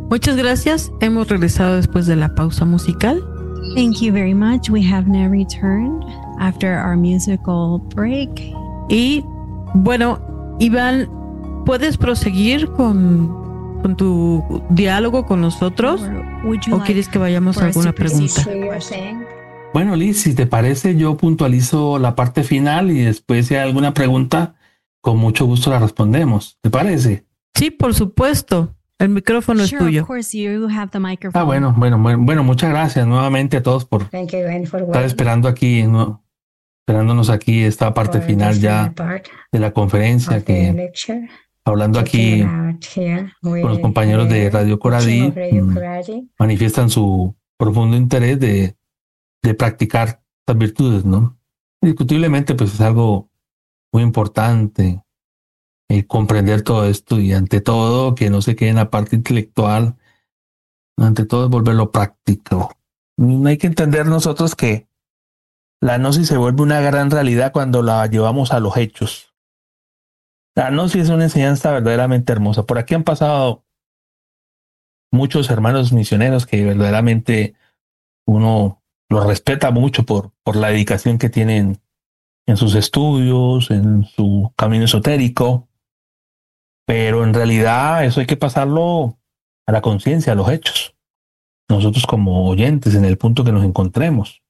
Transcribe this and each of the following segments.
Muchas gracias. Hemos regresado después de la pausa musical. Thank you very much. We have now returned after our musical break. Y bueno, Iván, ¿puedes proseguir con tu diálogo con nosotros? ¿O quieres que vayamos a alguna pregunta? Bueno, Liz, si te parece, yo puntualizo la parte final y después si hay alguna pregunta, con mucho gusto la respondemos. ¿Te parece? Sí, por supuesto. El micrófono es tuyo. Of course, you have the microphone. Bueno, muchas gracias nuevamente a todos por estar esperándonos aquí esta parte final ya de la conferencia, que hablando aquí con los compañeros de Radio Coradí, manifiestan su profundo interés de practicar estas virtudes, ¿no? Indiscutiblemente, pues es algo muy importante comprender todo esto y ante todo que no se quede en la parte intelectual, ante todo es volverlo práctico. Hay que entender nosotros que la gnosis se vuelve una gran realidad cuando la llevamos a los hechos. La gnosis es una enseñanza verdaderamente hermosa. Por aquí han pasado muchos hermanos misioneros que verdaderamente uno los respeta mucho por la dedicación que tienen en sus estudios, en su camino esotérico. Pero en realidad eso hay que pasarlo a la conciencia, a los hechos. Nosotros como oyentes en el punto que nos encontremos.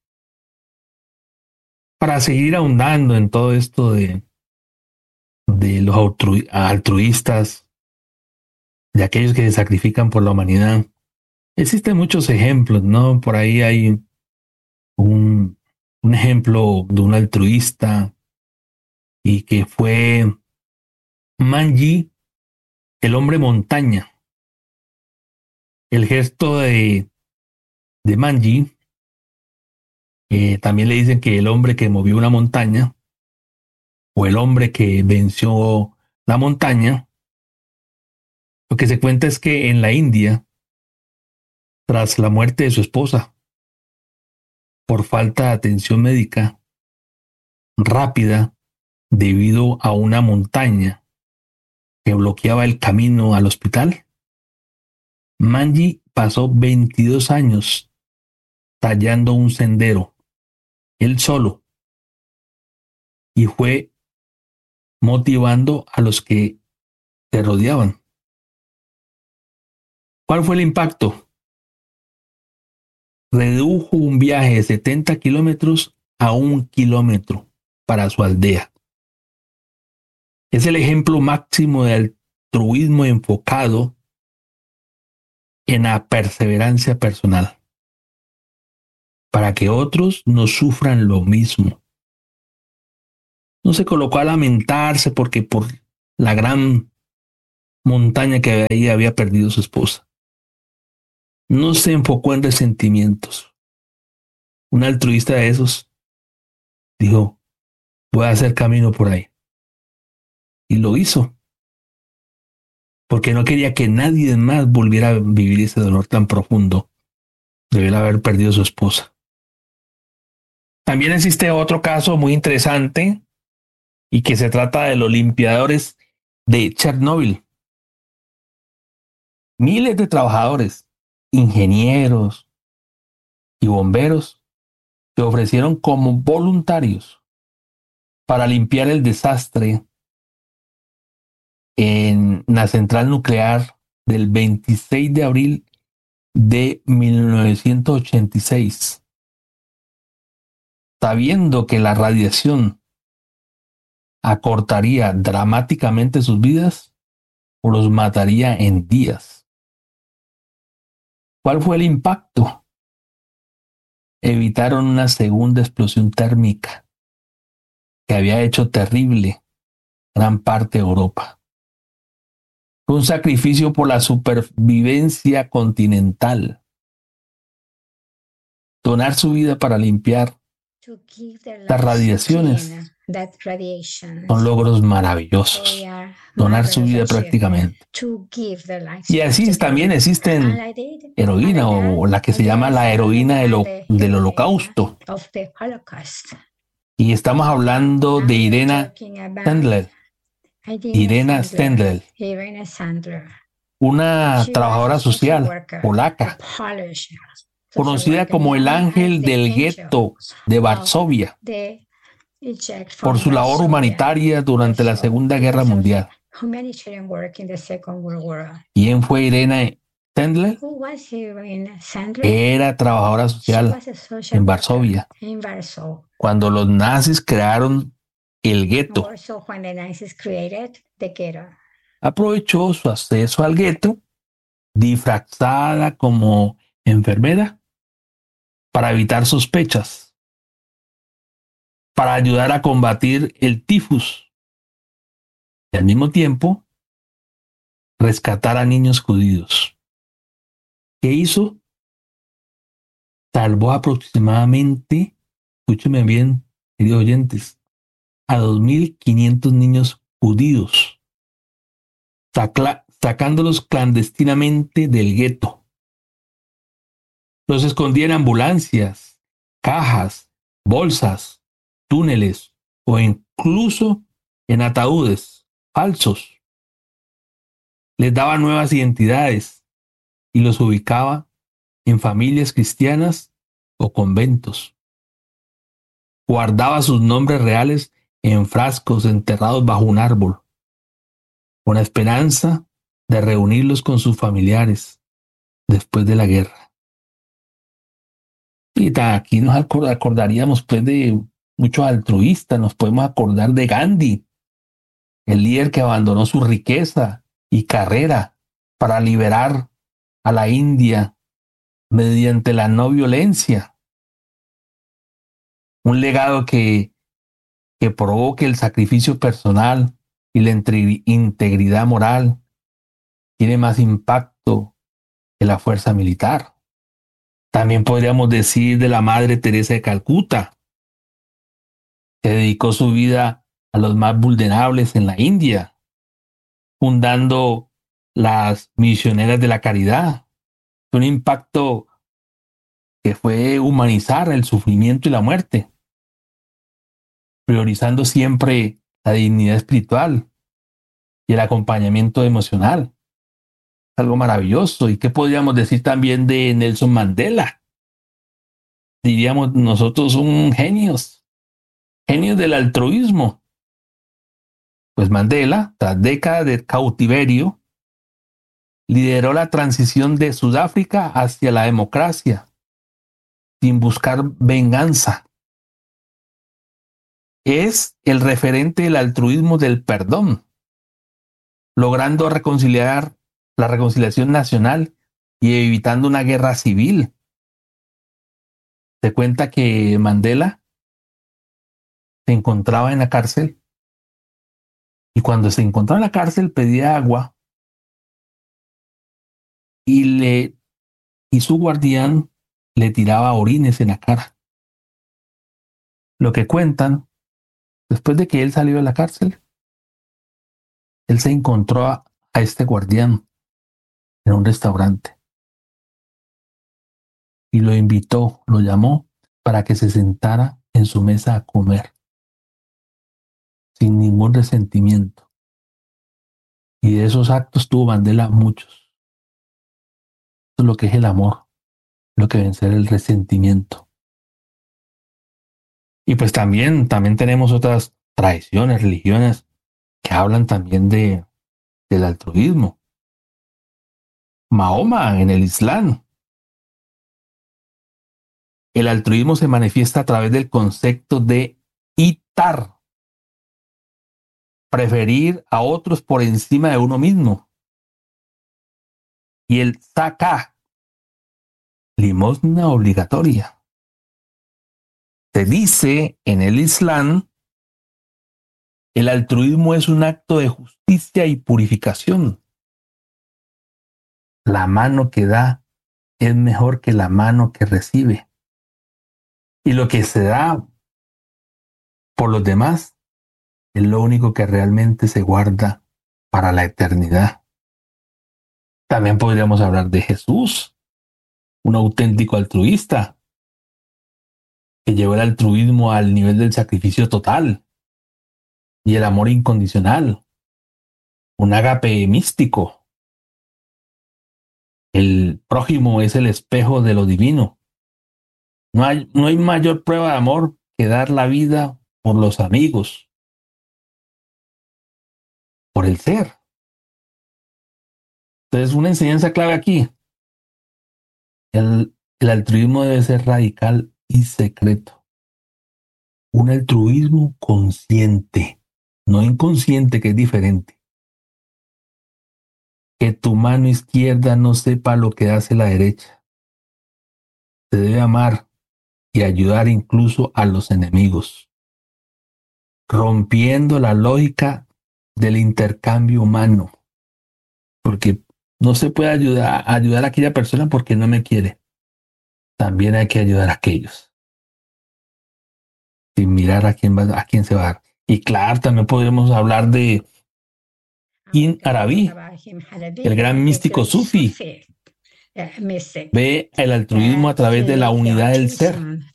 Para seguir ahondando en todo esto de los altruistas, de aquellos que se sacrifican por la humanidad, existen muchos ejemplos, ¿no? Por ahí hay un ejemplo de un altruista y que fue Manji, el hombre montaña. El gesto de Manji, también le dicen que el hombre que movió una montaña o el hombre que venció la montaña, lo que se cuenta es que en la India, tras la muerte de su esposa, por falta de atención médica rápida debido a una montaña que bloqueaba el camino al hospital, Manji pasó 22 años tallando un sendero, él solo, y fue motivando a los que se rodeaban. ¿Cuál fue el impacto? Redujo un viaje de 70 kilómetros a 1 kilómetro para su aldea. Es el ejemplo máximo de altruismo enfocado en la perseverancia personal, para que otros no sufran lo mismo. No se colocó a lamentarse porque por la gran montaña que había perdido su esposa. No se enfocó en resentimientos. Un altruista de esos dijo, voy a hacer camino por ahí. Y lo hizo. Porque no quería que nadie más volviera a vivir ese dolor tan profundo de haber perdido a su esposa. También existe otro caso muy interesante y que se trata de los limpiadores de Chernóbil. Miles de trabajadores, ingenieros y bomberos se ofrecieron como voluntarios para limpiar el desastre en la central nuclear del 26 de abril de 1986, sabiendo que la radiación acortaría dramáticamente sus vidas o los mataría en días. ¿Cuál fue el impacto? Evitaron una segunda explosión térmica que había hecho terrible gran parte de Europa. Fue un sacrificio por la supervivencia continental. Donar su vida para limpiar las radiaciones son logros maravillosos. Donar su vida prácticamente. Y así también existen heroína o la que se llama la heroína del holocausto. Y estamos hablando de Irena Stendler. Irena Stendler. una trabajadora social polaca, conocida como el ángel del gueto de Varsovia, por su labor humanitaria durante la Segunda Guerra Mundial. ¿Quién fue Irene Sendler? Era trabajadora social en Varsovia, cuando los nazis crearon el gueto. Aprovechó su acceso al gueto, disfrazada como enfermera, para evitar sospechas, para ayudar a combatir el tifus y al mismo tiempo rescatar a niños judíos. ¿Qué hizo? Salvó aproximadamente, escúcheme bien, queridos oyentes, a 2.500 niños judíos, sacándolos clandestinamente del gueto. Los escondía en ambulancias, cajas, bolsas, túneles o incluso en ataúdes falsos. Les daba nuevas identidades y los ubicaba en familias cristianas o conventos. Guardaba sus nombres reales en frascos enterrados bajo un árbol, con la esperanza de reunirlos con sus familiares después de la guerra. Y aquí nos acordaríamos pues de muchos altruistas, nos podemos acordar de Gandhi, el líder que abandonó su riqueza y carrera para liberar a la India mediante la no violencia. Un legado que provoque el sacrificio personal y la integridad moral tiene más impacto que la fuerza militar. También podríamos decir de la Madre Teresa de Calcuta, que dedicó su vida a los más vulnerables en la India, fundando las Misioneras de la Caridad. Un impacto que fue humanizar el sufrimiento y la muerte, priorizando siempre la dignidad espiritual y el acompañamiento emocional. Algo maravilloso. ¿Y qué podríamos decir también de Nelson Mandela? Diríamos nosotros un genio del altruismo. Pues Mandela, tras décadas de cautiverio, lideró la transición de Sudáfrica hacia la democracia, sin buscar venganza. Es el referente del altruismo del perdón, logrando la reconciliación nacional y evitando una guerra civil. Se cuenta que Mandela se encontraba en la cárcel y cuando se encontraba en la cárcel pedía agua y su guardián le tiraba orines en la cara. Lo que cuentan, después de que él salió de la cárcel, él se encontró a este guardián en un restaurante y lo invitó, lo llamó para que se sentara en su mesa a comer sin ningún resentimiento. Y de esos actos tuvo Mandela muchos. Eso es lo que es el amor, lo que vencer el resentimiento. Y pues también tenemos otras tradiciones, religiones que hablan también del altruismo. Mahoma en el Islam. El altruismo se manifiesta a través del concepto de itar, preferir a otros por encima de uno mismo. Y el zakah, limosna obligatoria. Se dice en el Islam, el altruismo es un acto de justicia y purificación. La mano que da es mejor que la mano que recibe. Y lo que se da por los demás es lo único que realmente se guarda para la eternidad. También podríamos hablar de Jesús, un auténtico altruista, que llevó el altruismo al nivel del sacrificio total y el amor incondicional, un ágape místico, El prójimo es el espejo de lo divino. No hay mayor prueba de amor que dar la vida por los amigos, por el ser. Entonces, una enseñanza clave aquí. El altruismo debe ser radical y secreto. Un altruismo consciente, no inconsciente, que es diferente. Que tu mano izquierda no sepa lo que hace la derecha. Se debe amar y ayudar incluso a los enemigos, rompiendo la lógica del intercambio humano, porque no se puede ayudar a aquella persona porque no me quiere. También hay que ayudar a aquellos, sin mirar a quién se va a dar. Y claro, también podemos hablar de Ibn Arabi, el gran místico sufi. Ve el altruismo a través de la unidad del ser.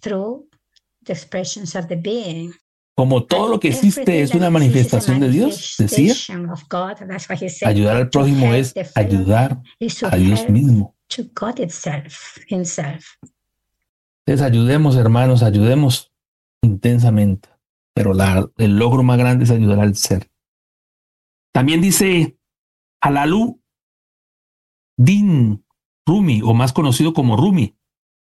Como todo lo que existe es una manifestación de Dios, decía, ayudar al prójimo es ayudar a Dios mismo. Entonces ayudemos, hermanos, ayudemos intensamente, pero el logro más grande es ayudar al ser. También dice Jalaluddin Rumi, o más conocido como Rumi,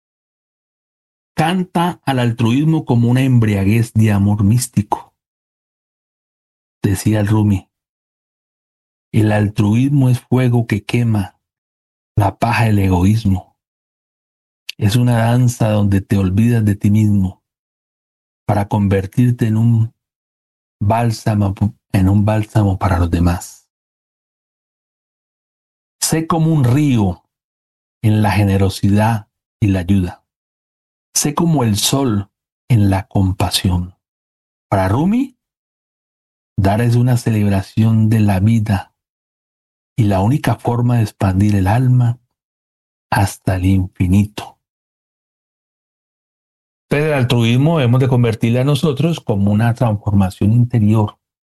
canta al altruismo como una embriaguez de amor místico. Decía el Rumi, el altruismo es fuego que quema la paja del egoísmo. Es una danza donde te olvidas de ti mismo para convertirte en un bálsamo para los demás. Sé como un río en la generosidad y la ayuda. Sé como el sol en la compasión. Para Rumi, dar es una celebración de la vida y la única forma de expandir el alma hasta el infinito. Entonces, el altruismo hemos de convertirle a nosotros como una transformación interior.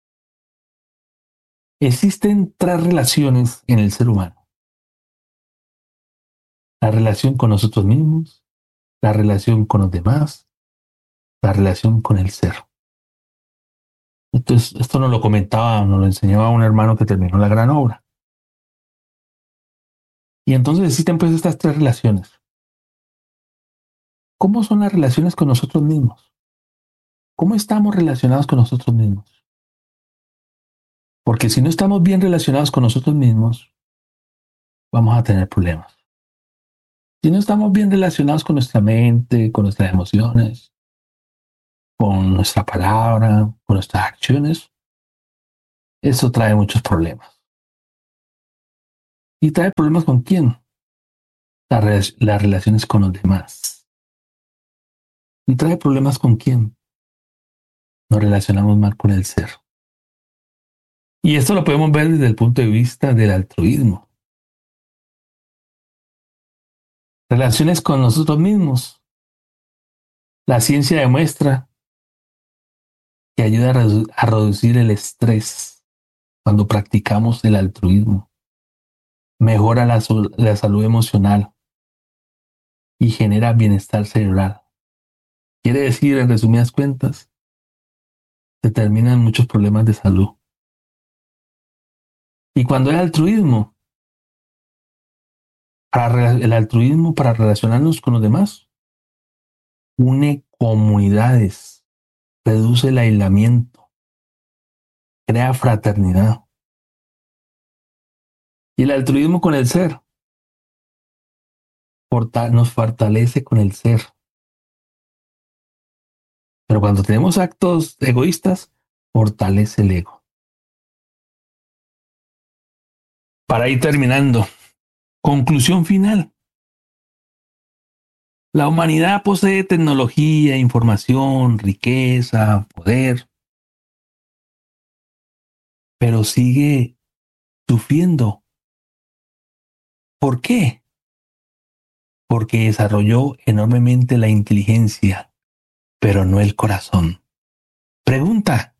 Existen 3 relaciones en el ser humano. La relación con nosotros mismos, la relación con los demás, la relación con el ser. Entonces, esto nos lo enseñaba un hermano que terminó la gran obra. Y entonces existen pues estas 3 relaciones. ¿Cómo son las relaciones con nosotros mismos? ¿Cómo estamos relacionados con nosotros mismos? Porque si no estamos bien relacionados con nosotros mismos, vamos a tener problemas. Si no estamos bien relacionados con nuestra mente, con nuestras emociones, con nuestra palabra, con nuestras acciones, eso trae muchos problemas. ¿Y trae problemas con quién? Las relaciones con los demás. ¿Y trae problemas con quién? Nos relacionamos mal con el ser. Y esto lo podemos ver desde el punto de vista del altruismo. Relaciones con nosotros mismos. La ciencia demuestra que ayuda a reducir el estrés cuando practicamos el altruismo. Mejora la salud emocional y genera bienestar cerebral. Quiere decir, en resumidas cuentas, se terminan muchos problemas de salud. Y cuando hay altruismo, el altruismo para relacionarnos con los demás, une comunidades, reduce el aislamiento, crea fraternidad. Y el altruismo con el ser nos fortalece con el ser. Pero cuando tenemos actos egoístas, fortalece el ego. Para ir terminando, conclusión final. La humanidad posee tecnología, información, riqueza, poder, pero sigue sufriendo. ¿Por qué? Porque desarrolló enormemente la inteligencia, pero no el corazón. Pregunta,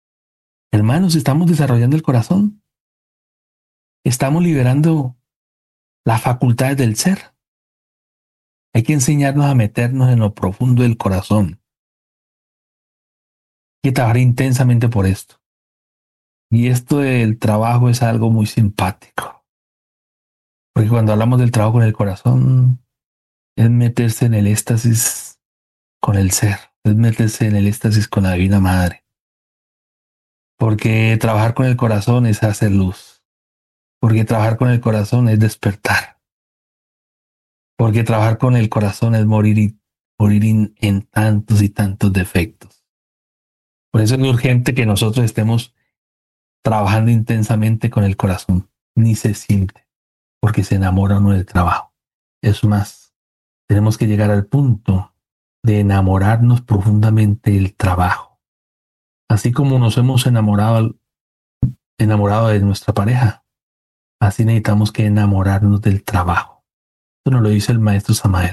hermanos, ¿estamos desarrollando el corazón? ¿Estamos liberando las facultades del ser. Hay que enseñarnos a meternos en lo profundo del corazón. Hay que trabajar intensamente por esto. Y esto del trabajo es algo muy simpático. Porque cuando hablamos del trabajo con el corazón, es meterse en el éxtasis con el ser. Es meterse en el éxtasis con la Divina Madre. Porque trabajar con el corazón es hacer luz. Porque trabajar con el corazón es despertar. Porque trabajar con el corazón es morir en tantos y tantos defectos. Por eso es urgente que nosotros estemos trabajando intensamente con el corazón. Ni se siente, porque se enamora uno del trabajo. Es más, tenemos que llegar al punto de enamorarnos profundamente del trabajo. Así como nos hemos enamorado de nuestra pareja, así necesitamos que enamorarnos del trabajo. Esto nos lo dice el maestro Samael.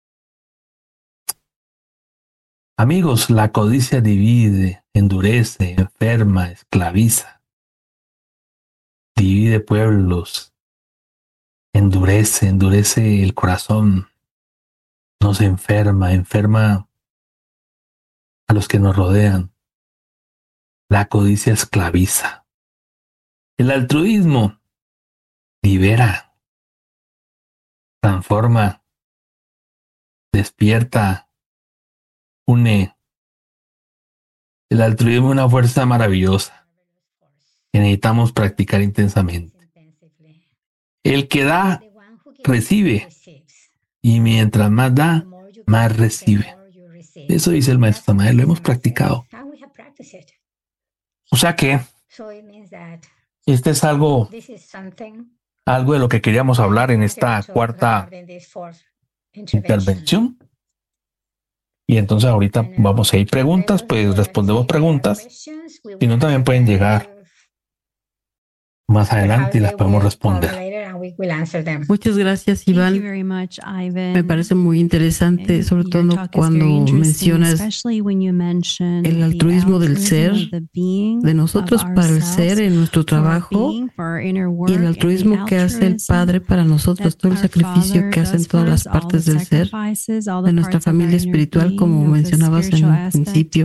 Amigos, la codicia divide, endurece, enferma, esclaviza. Divide pueblos, endurece el corazón, nos enferma a los que nos rodean. La codicia esclaviza. El altruismo libera, transforma, despierta, une. El altruismo es una fuerza maravillosa que necesitamos practicar intensamente. El que da, recibe. Y mientras más da, más recibe. Eso dice el maestro Samael, lo hemos practicado. O sea que este es algo de lo que queríamos hablar en esta cuarta intervención. Y entonces ahorita vamos a ir preguntas, pues respondemos preguntas. Si no, también pueden llegar más adelante y las podemos responder. Muchas gracias, Iván. Me parece muy interesante, sobre todo cuando mencionas el altruismo del ser, de nosotros para el ser en nuestro trabajo, y el altruismo que hace el Padre para nosotros, todo el sacrificio que hacen todas las partes del ser, de nuestra familia espiritual, como mencionabas en un principio.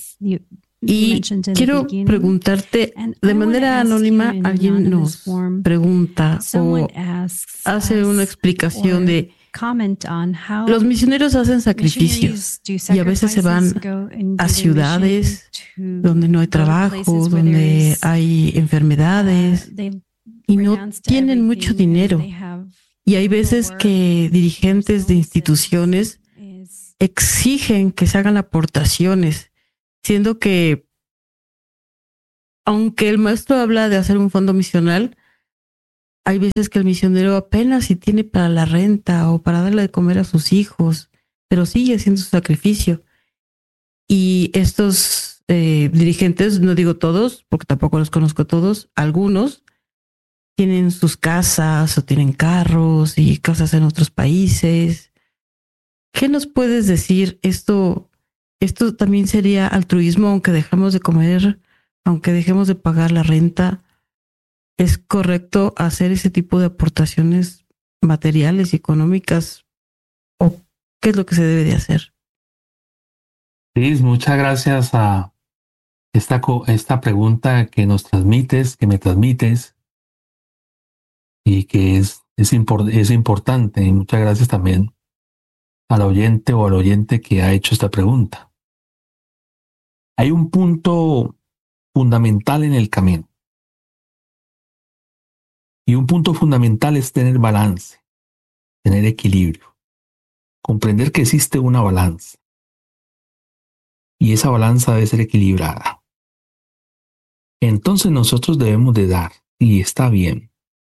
Y quiero preguntarte, de manera anónima, alguien nos pregunta o hace una explicación de los misioneros hacen sacrificios y a veces se van a ciudades donde no hay trabajo, donde hay enfermedades y no tienen mucho dinero. Y hay veces que dirigentes de instituciones exigen que se hagan aportaciones, siendo que, aunque el maestro habla de hacer un fondo misional, hay veces que el misionero apenas si tiene para la renta o para darle de comer a sus hijos, pero sigue haciendo su sacrificio. Y estos dirigentes, no digo todos, porque tampoco los conozco todos, algunos tienen sus casas o tienen carros y casas en otros países. ¿Qué nos puedes decir? Esto también sería altruismo, aunque dejemos de comer, aunque dejemos de pagar la renta. ¿Es correcto hacer ese tipo de aportaciones materiales y económicas? ¿O qué es lo que se debe de hacer? Liz, muchas gracias a esta pregunta que nos transmites, que me transmites, y que es importante. Y muchas gracias también al oyente o al oyente que ha hecho esta pregunta. Hay un punto fundamental en el camino. Y un punto fundamental es tener balance, tener equilibrio, comprender que existe una balanza. Y esa balanza debe ser equilibrada. Entonces nosotros debemos de dar, y está bien.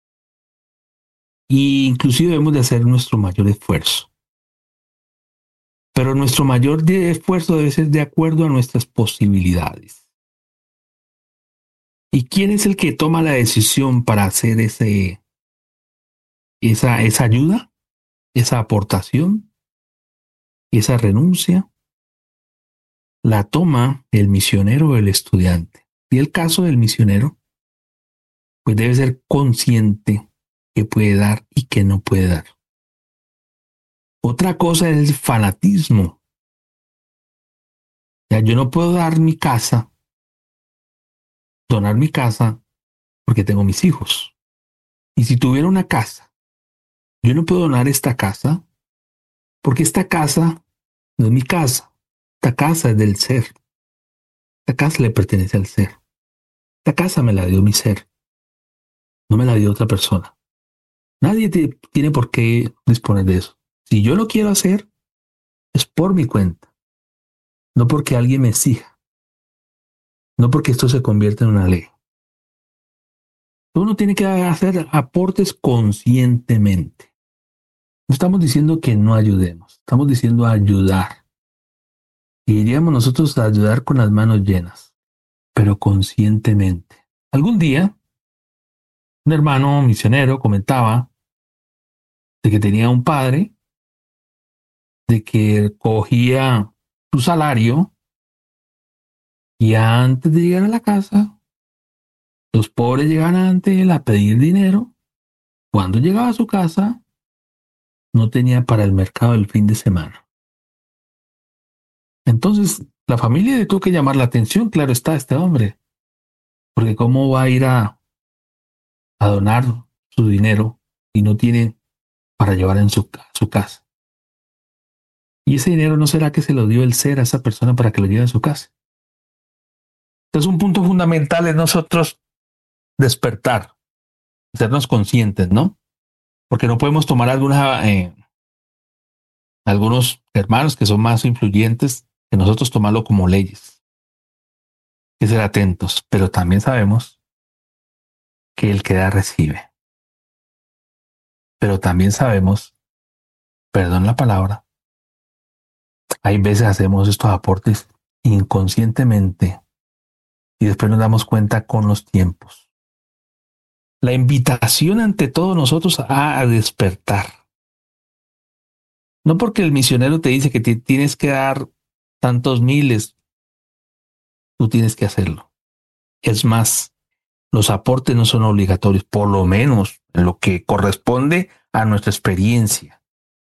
Y inclusive debemos de hacer nuestro mayor esfuerzo. Pero nuestro mayor esfuerzo debe ser de acuerdo a nuestras posibilidades. ¿Y quién es el que toma la decisión para hacer esa ayuda, esa aportación, esa renuncia? La toma el misionero o el estudiante. Y el caso del misionero, pues debe ser consciente qué puede dar y qué no puede dar. Otra cosa es el fanatismo. Ya, yo no puedo dar mi casa, donar mi casa, porque tengo mis hijos. Y si tuviera una casa, yo no puedo donar esta casa, porque esta casa no es mi casa. Esta casa es del ser. Esta casa le pertenece al ser. Esta casa me la dio mi ser. No me la dio otra persona. Nadie tiene por qué disponer de eso. Si yo lo quiero hacer, es por mi cuenta. No porque alguien me exija. No porque esto se convierta en una ley. Uno tiene que hacer aportes conscientemente. No estamos diciendo que no ayudemos. Estamos diciendo ayudar. Y iríamos nosotros a ayudar con las manos llenas, pero conscientemente. Algún día, un hermano misionero comentaba de que tenía un padre, de que cogía su salario y antes de llegar a la casa, los pobres llegaban ante él a pedir dinero. Cuando llegaba a su casa, no tenía para el mercado del fin de semana. Entonces, la familia le tuvo que llamar la atención, claro está, este hombre, porque cómo va a ir a donar su dinero y no tiene para llevar en su casa. Y ese dinero no será que se lo dio el ser a esa persona para que lo lleve a su casa. Entonces, un punto fundamental es nosotros despertar, hacernos conscientes, ¿no? Porque no podemos tomar algunos hermanos que son más influyentes que nosotros tomarlo como leyes. Hay que ser atentos, pero también sabemos que el que da recibe. Pero también sabemos, perdón la palabra, hay veces hacemos estos aportes inconscientemente y después nos damos cuenta con los tiempos. La invitación ante todos nosotros a despertar. No porque el misionero te dice que tienes que dar tantos miles, tú tienes que hacerlo. Es más, los aportes no son obligatorios, por lo menos en lo que corresponde a nuestra experiencia.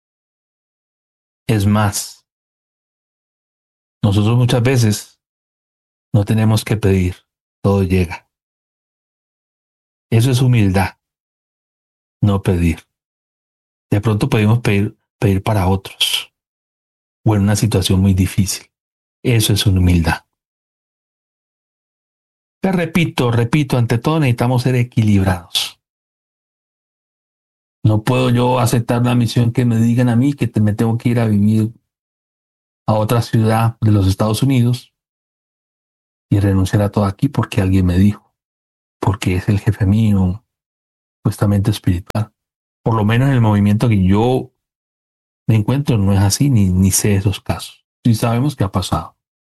Es más, nosotros muchas veces no tenemos que pedir, todo llega. Eso es humildad, no pedir. De pronto podemos pedir para otros o en una situación muy difícil. Eso es humildad. Te repito, ante todo necesitamos ser equilibrados. No puedo yo aceptar una misión que me digan a mí que me tengo que ir a vivir a otra ciudad de los Estados Unidos y renunciar a todo aquí porque alguien me dijo, porque es el jefe mío, supuestamente espiritual. Por lo menos en el movimiento que yo me encuentro no es así, ni sé esos casos. Sí sabemos que ha pasado.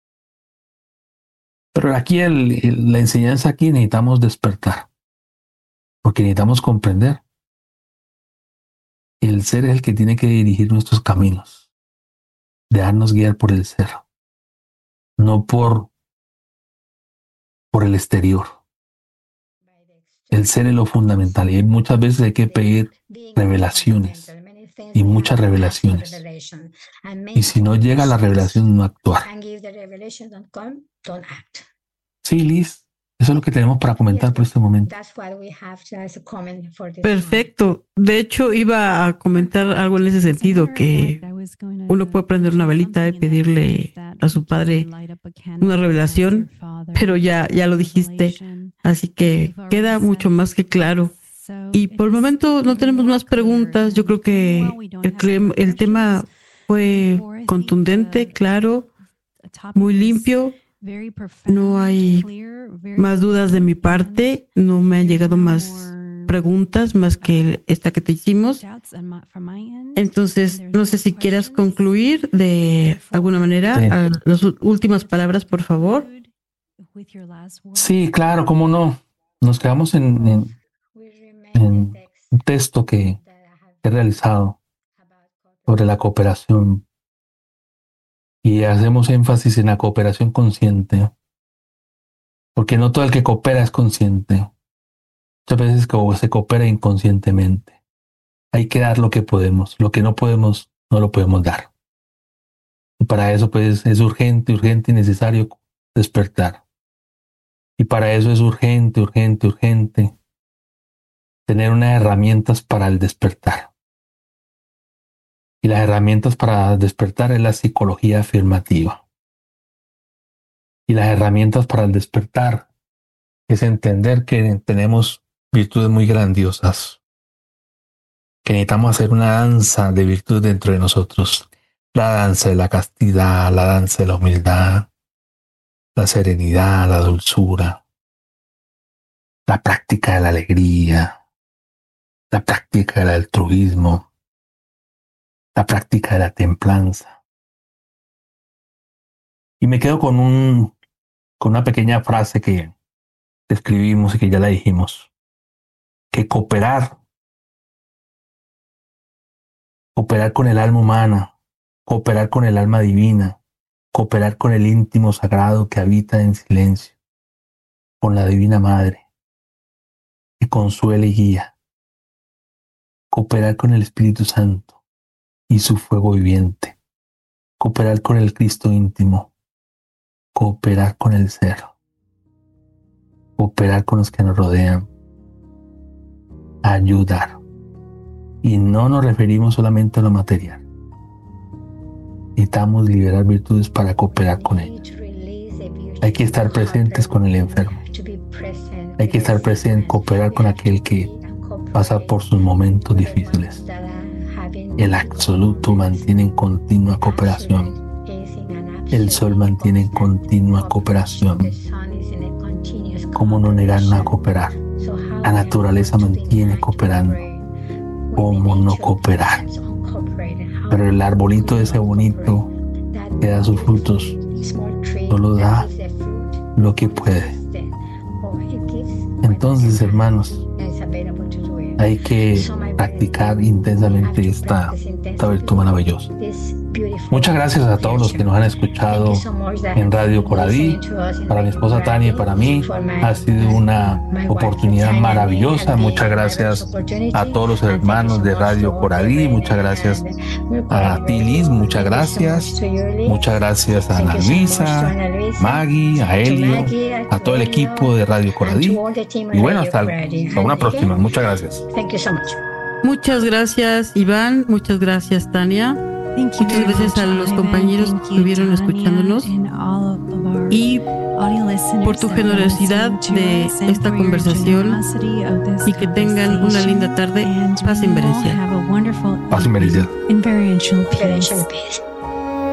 Pero aquí la enseñanza aquí necesitamos despertar, porque necesitamos comprender. El ser es el que tiene que dirigir nuestros caminos, dejarnos guiar por el ser, no por el exterior. El ser es lo fundamental y muchas veces hay que pedir revelaciones y muchas revelaciones. Y si no llega la revelación, no actuar. Sí, Liz, eso es lo que tenemos para comentar por este momento. Perfecto. De hecho, iba a comentar algo en ese sentido, que uno puede prender una velita y pedirle a su padre una revelación, pero ya lo dijiste, así que queda mucho más que claro. Y por el momento no tenemos más preguntas. Yo creo que el tema fue contundente, claro, muy limpio. No hay más dudas de mi parte. No me han llegado más preguntas más que esta que te hicimos. Entonces, no sé si quieras concluir de alguna manera. Sí. Las últimas palabras, por favor. Sí, claro, cómo no. Nos quedamos en un texto que he realizado sobre la cooperación y hacemos énfasis en la cooperación consciente, porque no todo el que coopera es consciente. Muchas veces se coopera inconscientemente. Hay que dar lo que podemos. Lo que no podemos, no lo podemos dar. Y para eso pues es urgente y necesario despertar. Y para eso es urgente tener unas herramientas para el despertar. Y las herramientas para despertar es la psicología afirmativa. Y las herramientas para el despertar es entender que tenemos virtudes muy grandiosas, que necesitamos hacer una danza de virtud dentro de nosotros. La danza de la castidad, la danza de la humildad, la serenidad, la dulzura, la práctica de la alegría, la práctica del altruismo, la práctica de la templanza. Y me quedo con una pequeña frase que escribimos y que ya la dijimos, que cooperar con el alma humana, cooperar con el alma divina, cooperar con el íntimo sagrado que habita en silencio, con la Divina Madre, que consuela y guía, cooperar con el Espíritu Santo y su fuego viviente, cooperar con el Cristo íntimo, cooperar con el ser, cooperar con los que nos rodean, ayudar. Y no nos referimos solamente a lo material. Necesitamos liberar virtudes para cooperar con ellos. Hay que estar presentes con el enfermo. Hay que estar presente, cooperar con aquel que pasa por sus momentos difíciles. El absoluto mantiene en continua cooperación. El sol mantiene en continua cooperación. ¿Cómo no negarnos a cooperar? La naturaleza mantiene cooperando. ¿Cómo no cooperar? Pero el arbolito ese bonito que da sus frutos solo da lo que puede. Entonces, hermanos, hay que practicar intensamente esta virtud maravillosa. Muchas gracias a todos los que nos han escuchado en Radio Coradí. Para mi esposa Tania y para mí ha sido una oportunidad maravillosa. Muchas gracias a todos los hermanos de Radio Coradí. Muchas gracias a ti, Liz. Muchas gracias. Muchas gracias a Ana Luisa, Maggie, a Elio, a todo el equipo de Radio Coradí. Y bueno, hasta una próxima. Muchas gracias. Muchas gracias, Iván. Muchas gracias, Tania. Muchas gracias a los compañeros que estuvieron escuchándonos y por tu generosidad de esta conversación, y que tengan una linda tarde. Paz en Berecia. Paz en Berecia.